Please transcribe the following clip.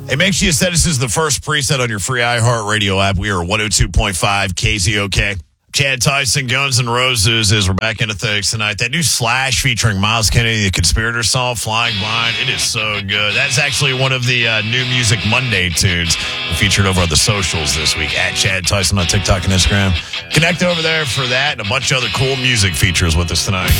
Hey, make sure you set this as the first preset on your free iHeartRadio app. We are 102.5 KZOK. Chad Tyson, Guns N' Roses, as we're back into things tonight. That new Slash featuring Miles Kennedy, the Conspirator song, Flying Blind, it is so good. That's actually one of the New Music Monday tunes featured over on the socials this week, at Chad Tyson on TikTok and Instagram. Connect over there for that and a bunch of other cool music features with us tonight.